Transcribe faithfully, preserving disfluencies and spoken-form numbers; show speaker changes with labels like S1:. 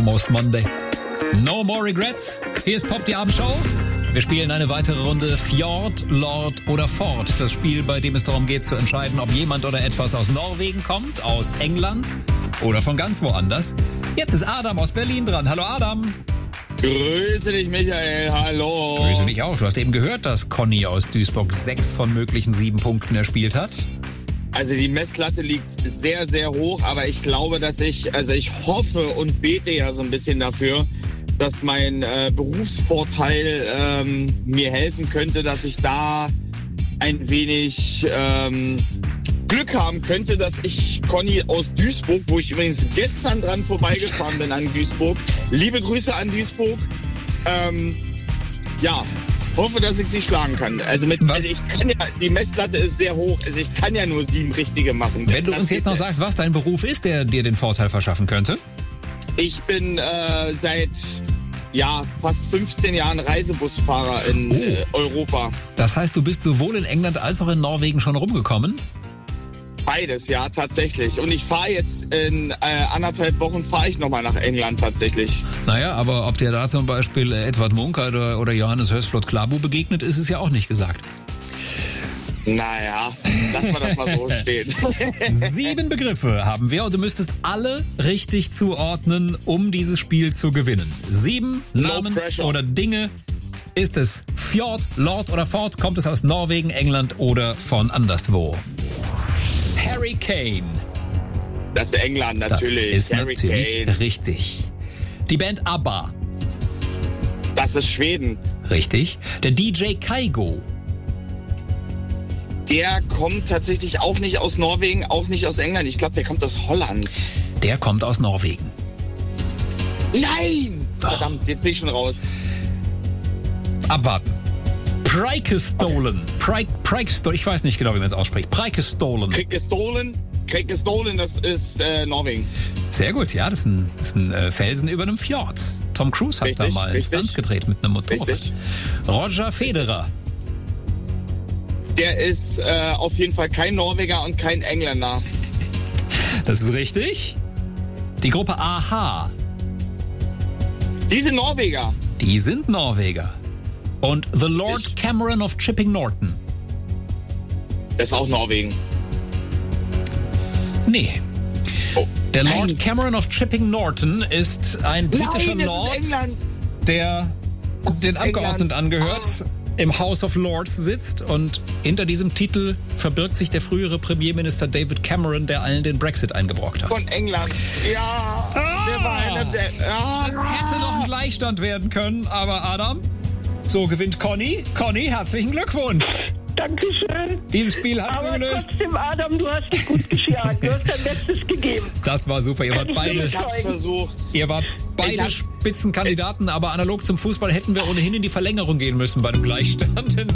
S1: Almost Monday. No more regrets. Hier ist Pop, die Abendshow. Wir spielen eine weitere Runde Fjord, Lord oder Ford. Das Spiel, bei dem es darum geht zu entscheiden, ob jemand oder etwas aus Norwegen kommt, aus England oder von ganz woanders. Jetzt ist Adam aus Berlin dran. Hallo Adam.
S2: Grüße dich, Michael. Hallo.
S1: Grüße dich auch. Du hast eben gehört, dass Conny aus Duisburg sechs von möglichen sieben Punkten erspielt hat.
S2: Also die Messlatte liegt sehr, sehr hoch, aber ich glaube, dass ich, also ich hoffe und bete ja so ein bisschen dafür, dass mein äh, Berufsvorteil ähm, mir helfen könnte, dass ich da ein wenig ähm, Glück haben könnte, dass ich Conny aus Duisburg, wo ich übrigens gestern dran vorbeigefahren bin an Duisburg, liebe Grüße an Duisburg, ähm, ja, hoffe, dass ich sie schlagen kann. Also, mit, also ich kann ja, die Messlatte ist sehr hoch, also ich kann ja nur sieben richtige machen.
S1: Wenn du uns jetzt noch sagst, was dein Beruf ist, der dir den Vorteil verschaffen könnte?
S2: Ich bin äh, seit ja, fast fünfzehn Jahren Reisebusfahrer in oh. äh, Europa.
S1: Das heißt, du bist sowohl in England als auch in Norwegen schon rumgekommen?
S2: Beides, ja, tatsächlich. Und ich fahre jetzt in äh, anderthalb Wochen fahre ich nochmal nach England tatsächlich.
S1: Naja, aber ob dir da zum Beispiel Edward Munch oder, oder Johannes Hörsflot-Klabu begegnet, ist es ja auch nicht gesagt.
S2: Naja, lassen wir das mal so stehen.
S1: Sieben Begriffe haben wir und du müsstest alle richtig zuordnen, um dieses Spiel zu gewinnen. Sieben
S2: No
S1: Namen
S2: pressure.
S1: oder Dinge. Ist es Fjord, Lord oder Ford? Kommt es aus Norwegen, England oder von anderswo? Harry Kane.
S2: Das ist England, natürlich.
S1: Das ist
S2: Harry
S1: natürlich
S2: Kane.
S1: richtig. Die Band ABBA.
S2: Das ist Schweden.
S1: Richtig. Der D J Kygo.
S2: Der kommt tatsächlich auch nicht aus Norwegen, auch nicht aus England. Ich glaube, der kommt aus Holland.
S1: Der kommt aus Norwegen.
S2: Nein!
S1: Doch.
S2: Verdammt, jetzt bin ich schon raus.
S1: Abwarten. Preikestolen. Prike, Preikestolen. Ich weiß nicht genau, wie man es ausspricht. Preikestolen.
S2: Krieg gestohlen. Krieg gestohlen, das ist äh, Norwegen.
S1: Sehr gut, ja. Das ist ein, das ist ein äh, Felsen über einem Fjord. Tom Cruise hat
S2: Richtig,
S1: da mal einen
S2: richtig.
S1: Stunt gedreht mit einem Motorrad.
S2: Richtig.
S1: Roger Federer.
S2: Der ist äh, auf jeden Fall kein Norweger und kein Engländer.
S1: Das ist richtig. Die Gruppe A-ha.
S2: Diese Norweger.
S1: Die sind Norweger. Und The Lord
S2: Ich-
S1: Cameron of Chipping Norton.
S2: Das ist auch Norwegen.
S1: Nee.
S2: Oh.
S1: Der Lord
S2: Nein.
S1: Cameron of Chipping Norton ist ein britischer
S2: Nein, das
S1: Lord,
S2: ist England.
S1: der
S2: Das ist
S1: den
S2: England.
S1: Abgeordneten angehört, im House of Lords sitzt und hinter diesem Titel verbirgt sich der frühere Premierminister David Cameron, der allen den Brexit eingebrockt hat.
S2: Von England. Ja.
S1: Ah.
S2: Der war einer der. Ah.
S1: Es hätte noch ein Gleichstand werden können, aber Adam, so gewinnt Conny. Conny, herzlichen Glückwunsch.
S3: Dankeschön.
S1: Dieses Spiel hast
S3: Aber
S1: du gelöst.
S3: trotzdem, Adam, du hast dich gut geschlagen. Du hast dein Bestes gegeben.
S1: Das war super. Ihr wart beide,
S2: Ich hab's versucht.
S1: ihr wart beide
S2: Ich hab-
S1: Spitzenkandidaten, aber analog zum Fußball hätten wir ohnehin in die Verlängerung gehen müssen bei dem Gleichstand.